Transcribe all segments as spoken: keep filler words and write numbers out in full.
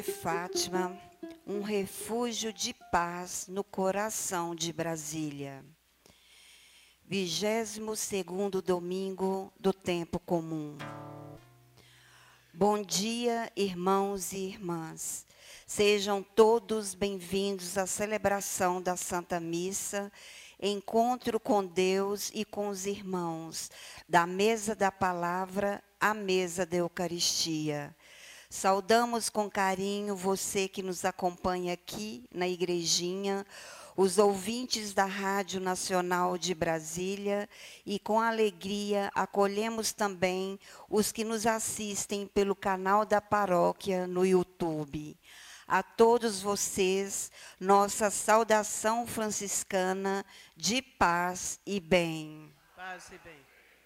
Fátima, um refúgio de paz no coração de Brasília. Vigésimo segundo domingo do tempo comum. Bom dia, irmãos e irmãs. Sejam todos bem-vindos à celebração da Santa Missa, encontro com Deus e com os irmãos, da mesa da palavra à mesa da Eucaristia. Saudamos com carinho você que nos acompanha aqui na igrejinha, os ouvintes da Rádio Nacional de Brasília e com alegria acolhemos também os que nos assistem pelo canal da paróquia no YouTube. A todos vocês, nossa saudação franciscana de paz e bem. Paz e bem.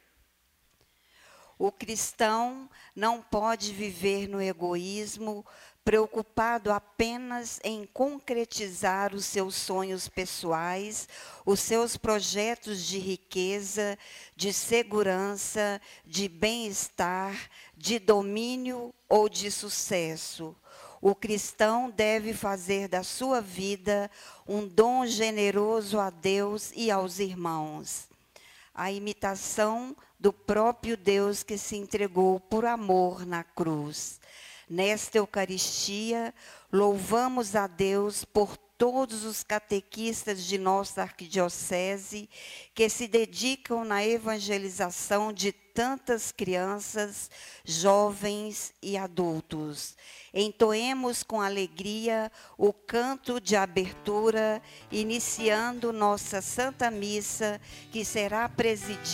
O cristão não pode viver no egoísmo, preocupado apenas em concretizar os seus sonhos pessoais, os seus projetos de riqueza, de segurança, de bem-estar, de domínio ou de sucesso. O cristão deve fazer da sua vida um dom generoso a Deus e aos irmãos. A imitação do próprio Deus que se entregou por amor na cruz. Nesta Eucaristia, louvamos a Deus por todos os catequistas de nossa arquidiocese que se dedicam na evangelização de tantas crianças, jovens e adultos. Entoemos com alegria o canto de abertura, iniciando nossa Santa Missa, que será presidida